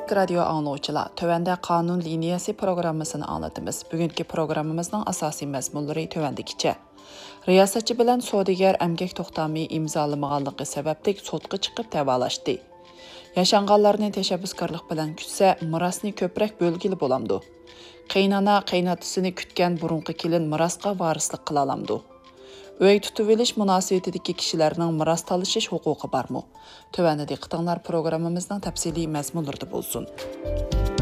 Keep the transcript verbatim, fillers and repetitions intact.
Aziz radio angluvchilar, tövəndə qanun liniyası programmasını anlatımız. Bugünkü programımızın asasi məzmunları tövəndikiçə. Riyasatçı bilan savdogar əmgək toxtamı imzalamağanlığı səbəblik sotqa çıxıb davalaşdı. Yaşanğanlarını təşəbbüskarlıq bilan kütsə, mirasni köprək bölgili bolamdı. Qaynana qaynatısını kütgən burunqi kelin mirasqa varislik qila alamdı. Öy tutuveliş münasibətidəki kişilərinin miras talışış hüququ barmı? Tövəndə diqqətinizlər proqramımızdan təfsili məzmunlarda bolsun.